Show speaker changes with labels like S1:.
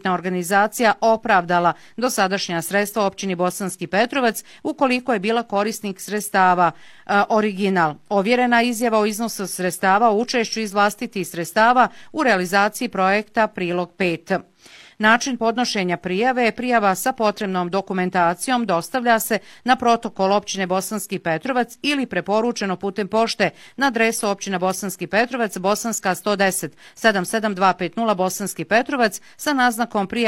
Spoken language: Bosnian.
S1: neprofitna organizacija opravdala dosadašnja sredstva općini Bosanski Petrovac ukoliko je bila korisnik sredstava. Original. Ovjerena izjava o iznosu sredstava o učešću iz vlastitih sredstava u realizaciji projekta Prilog 5. Način podnošenja prijave, prijava sa potrebnom dokumentacijom dostavlja se na protokol općine Bosanski Petrovac ili preporučeno putem pošte na adresu općina Bosanski Petrovac, Bosanska 110 77250 Bosanski Petrovac sa naznakom prijave